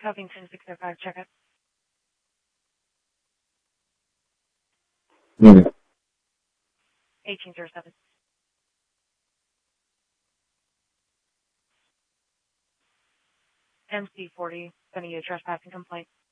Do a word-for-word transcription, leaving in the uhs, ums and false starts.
Covington six oh five, check it. Mm. eighteen oh seven. M C forty, sending you a trespassing complaint.